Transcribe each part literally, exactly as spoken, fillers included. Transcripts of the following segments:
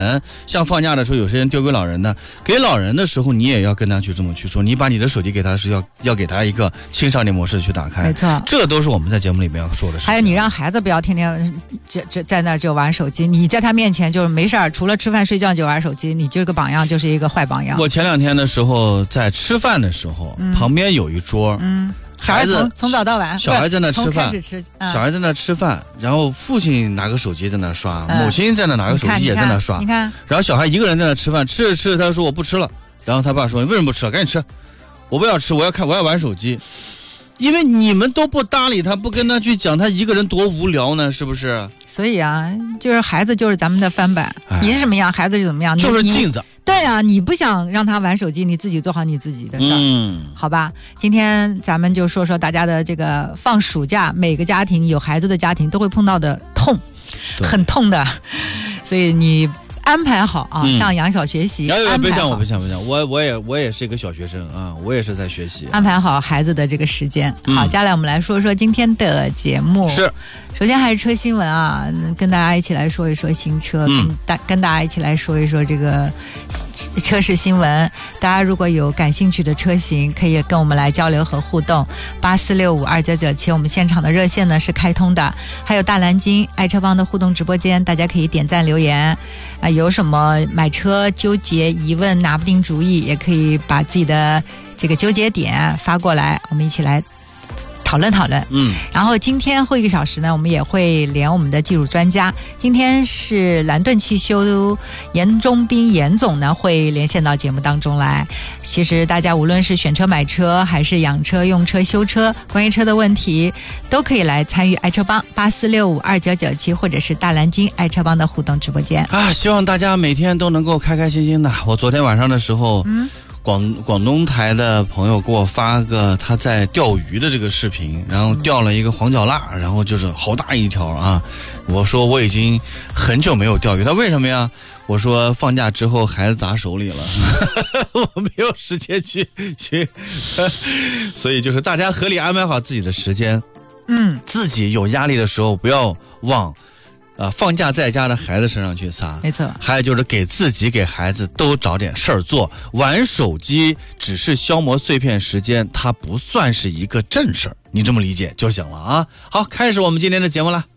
嗯，像放假的时候，有些人丢给老人的，给老人的时候，你也要跟他去这么去说，你把你的手机给他是要要给他一个青少年模式去打开， 没错， 这都是我们在节目里面要说的事情。 还有你让孩子不要天天这这在那儿就玩手机，你在他面前就是没事儿，除了吃饭睡觉就玩手机，你这个榜样就是一个坏榜样。 我前两天的时候在吃饭的时候，嗯、旁边有一桌， 嗯。 孩子从从早到晚， 小孩在那吃饭， 吃嗯、 小孩在那吃饭，然后父亲拿个手机在那刷，嗯、母亲在那拿个手机也在那刷， 你看， 然后小孩一个人在那吃饭，吃着吃着他说我不吃了，然后他爸说你为什么不吃了？赶紧吃，我不要吃，我要看，我要玩手机。因为你们都不搭理他，不跟他去讲，他一个人多无聊呢，是不是？ 所以啊，就是孩子就是咱们的翻版，你是什么样，孩子就怎么样， 就是镜子。 对啊，你不想让他玩手机，你自己做好你自己的事儿，嗯，好吧？今天咱们就说说大家的这个放暑假，每个家庭有孩子的家庭都会碰到的痛，很痛的，所以你。安排好啊，嗯、向杨晓学习。 哎，别像我，别像，别像我，我也我也是一个小学生啊，我也是在学习。 安排好孩子的这个时间。 嗯、 好，接下来我们来说说今天的节目。 是， 首先还是车新闻啊，跟大家一起来说一说新车， 嗯、 跟大跟大家一起来说一说这个车市新闻。大家如果有感兴趣的车型，可以跟我们来交流和互动。八四六五二九九七，我们现场的热线呢是开通的。还有大蓝鲸爱车帮的互动直播间，大家可以点赞留言。啊，有什么买车纠结疑问拿不定主意，也可以把自己的这个纠结点发过来，我们一起来讨论讨论。 嗯， 然后今天后一个小时呢，我们也会连我们的技术专家。今天是蓝盾汽修严忠斌严总呢会连线到节目当中来。其实大家无论是选车买车还是养车用车修车，关于车的问题都可以来参与爱车帮八四六五二九九七或者是大蓝鲸爱车帮的互动直播间啊！希望大家每天都能够开开心心的。我昨天晚上的时候，嗯。广广东台的朋友给我发个他在钓鱼的这个视频，然后钓了一个黄脚腊，然后就是好大一条啊！我说我已经很久没有钓鱼，他为什么呀？我说放假之后孩子砸手里了，我没有时间去去，所以就是大家合理安排好自己的时间， 嗯， 自己有压力的时候不要往。呃，放假在家的孩子身上去撒， 没错。 还有就是给自己、给孩子都找点事儿做。玩手机只是消磨碎片时间，它不算是一个正事儿，你这么理解就行了啊。好，开始我们今天的节目了。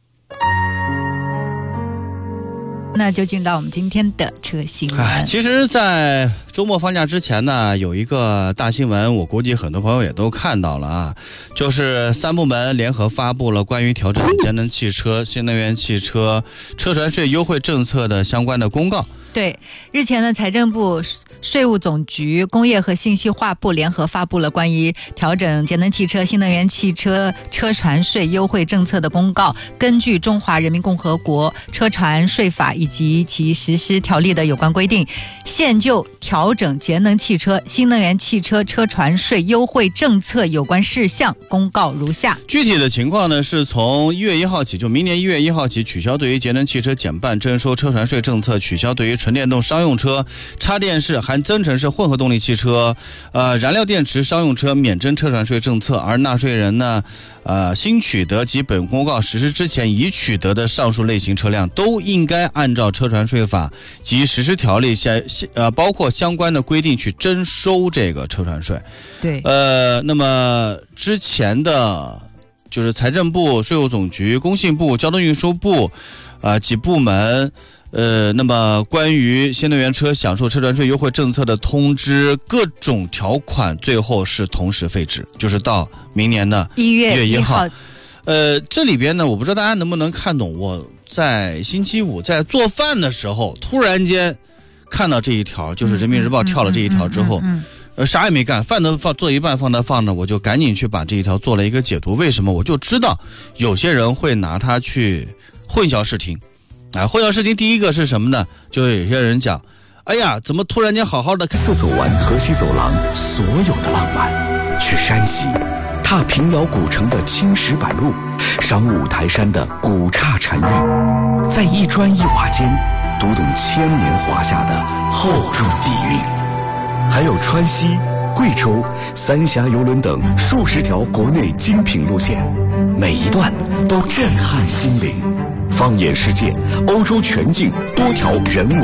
那就进到我们今天的车新闻。 哎，其实在周末放假之前呢，有一个大新闻，我估计很多朋友也都看到了啊，就是三部门联合发布了关于调整节能汽车、新能源汽车车船税优惠政策的相关的公告。 对，日前呢，财政部、税务总局、工业和信息化部联合发布了关于调整节能汽车、新能源汽车车船税优惠政策的公告。根据《中华人民共和国车船税法》以及其实施条例的有关规定，现就调整节能汽车、新能源汽车车船税优惠政策有关事项公告如下。 具体的情况呢，是从一月一号起，就明年一月一号起，取消对于节能汽车减半征收车船税政策，取消对于纯电动商用车、插电式含增程式混合动力汽车、呃燃料电池商用车免征车船税政策，而纳税人呢，呃新取得及本公告实施之前已取得的上述类型车辆，都应该按照车船税法及实施条例下呃包括相关的规定去征收这个车船税。 对， 呃，那么之前的就是财政部、税务总局、工信部、交通运输部啊、呃、几部门。呃，那么关于新能源车享受车船税优惠政策的通知，各种条款最后是同时废止，就是到明年的一月一号。 呃，这里边呢，我不知道大家能不能看懂。我在星期五在做饭的时候，突然间看到这一条，就是人民日报跳了这一条之后， 嗯嗯嗯嗯嗯呃，啥也没干，饭都放做一半放那放着，我就赶紧去把这一条做了一个解读。为什么？我就知道有些人会拿它去混淆视听。啊，混淆视听第一个是什么呢？就有些人讲，哎呀，怎么突然间好好的次走完河西走廊所有的浪漫，去山西踏平遥古城的青石板路，赏五台山的古刹禅韵，在一砖一瓦间读懂千年华夏的厚重底蕴。还有川西、贵州、三峡邮轮等数十条国内精品路线，每一段都震撼心灵。放眼世界，欧洲全境多条人物